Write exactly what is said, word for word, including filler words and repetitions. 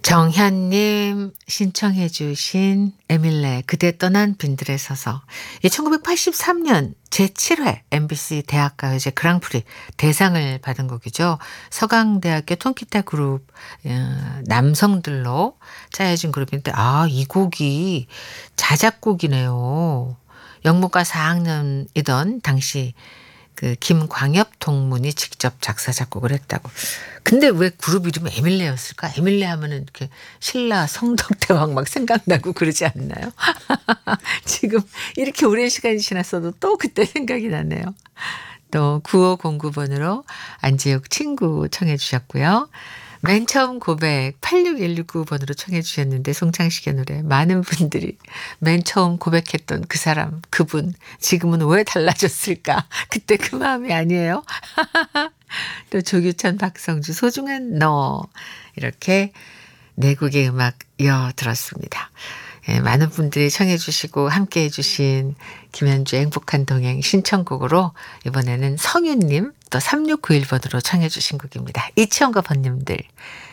정현님 신청해 주신 에밀레 그대 떠난 빈들에 서서 이 천구백팔십삼 년 제칠 회 엠비씨 대학가요제 그랑프리 대상을 받은 곡이죠. 서강대학교 통기타 그룹 어 남성들로 짜여진 그룹인데 아 이 곡이 자작곡이네요. 영문과 사 학년이던 당시 그 김광엽 동문이 직접 작사 작곡을 했다고. 근데 왜 그룹 이름이 에밀레였을까? 에밀레 하면은 이렇게 신라 성덕대왕 막 생각나고 그러지 않나요? 지금 이렇게 오랜 시간이 지났어도 또 그때 생각이 나네요. 또 구오공구 번으로 안지욱 친구 청해 주셨고요. 맨 처음 고백 팔육일구 번으로 청해 주셨는데 송창식의 노래 많은 분들이 맨 처음 고백했던 그 사람 그분 지금은 왜 달라졌을까 그때 그 마음이 아니에요. 또 조규찬 박성주 소중한 너 이렇게 네 곡의 음악 이어 들었습니다. 예, 많은 분들이 청해 주시고 함께해 주신 김현주의 행복한 동행 신청곡으로 이번에는 성윤님 또 삼육구일 번으로 청해 주신 곡입니다. 이치현과 번님들